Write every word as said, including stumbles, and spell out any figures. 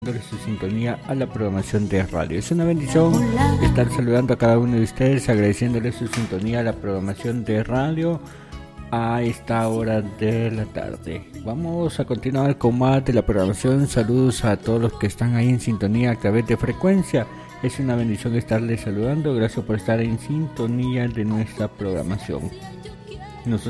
Dándole su sintonía a la programación de radio. Es una bendición estar saludando a cada uno de ustedes, agradeciéndole su sintonía a la programación de radio a esta hora de la tarde. Vamos a continuar con más de la programación. Saludos a todos los que están ahí en sintonía a través de frecuencia. Es una bendición estarles saludando. Gracias por estar en sintonía de nuestra programación.